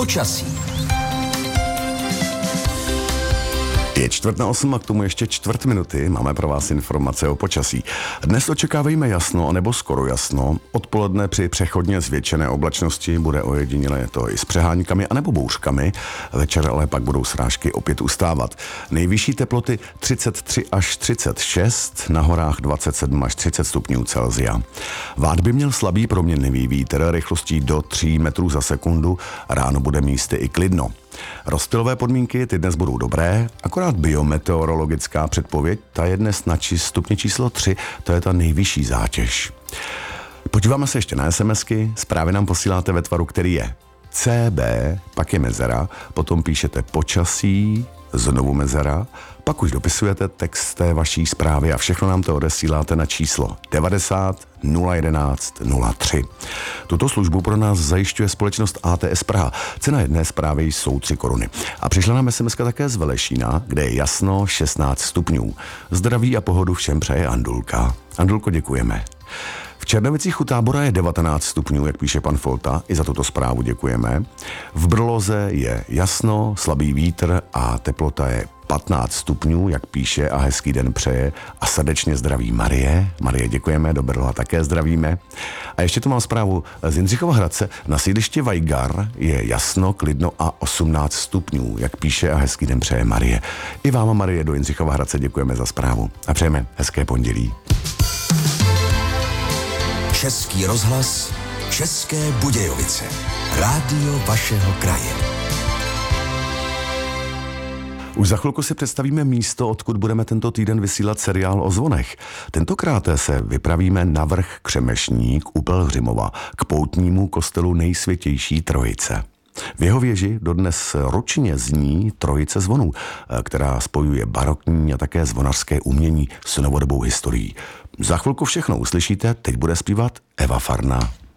Počasí. Je 7:45 a k tomu ještě 4 minuty. Máme pro vás informace o počasí. Dnes očekávejme jasno, nebo skoro jasno. Odpoledne při přechodně zvětšené oblačnosti bude ojedinělé to i s přeháňkami anebo bouřkami. Večer ale pak budou srážky opět ustávat. Nejvyšší teploty 33 až 36, na horách 27 až 30 stupňů Celsia. Vád by měl slabý proměnlivý vítr rychlostí do 3 metrů za sekundu. Ráno bude místy i klidno. Rozptylové podmínky ty dnes budou dobré, akorát biometeorologická předpověď, ta je dnes na stupni číslo 3, to je ta nejvyšší zátěž. Podíváme se ještě na SMSky, zprávy nám posíláte ve tvaru, který je CB, pak je mezera, potom píšete počasí, znovu mezera, pak už dopisujete text té vaší zprávy a všechno nám to odesíláte na číslo 90 011 03. Tuto službu pro nás zajišťuje společnost ATS Praha. Cena jedné zprávy jsou 3 koruny. A přišla nám SMSka také z Velešína, kde je jasno 16 stupňů. Zdraví a pohodu všem přeje Andulka. Andulko, děkujeme. V Černovicích u Tábora je 19 stupňů, jak píše pan Folta, i za tuto zprávu děkujeme. V Brloze je jasno, slabý vítr a teplota je 15 stupňů, jak píše, a hezký den přeje a srdečně zdraví Marie. Marie, děkujeme, do Brla také zdravíme. A ještě tu mám zprávu z Jindřichova Hradce. Na sídlišti Vajgar je jasno, klidno a 18 stupňů, jak píše, a hezký den přeje Marie. I vám, Marie, do Jindřichova Hradce děkujeme za zprávu a přejeme hezké pondělí. Český rozhlas, České Budějovice. Rádio vašeho kraje. Už za chvilku si představíme místo, odkud budeme tento týden vysílat seriál o zvonech. Tentokrát se vypravíme na vrch Křemešník u Pelhřimova k poutnímu kostelu Nejsvětější Trojice. V jeho věži dodnes ročně zní trojice zvonů, která spojuje barokní a také zvonařské umění s novodobou historií. Za chvilku všechno uslyšíte, teď bude zpívat Eva Farná.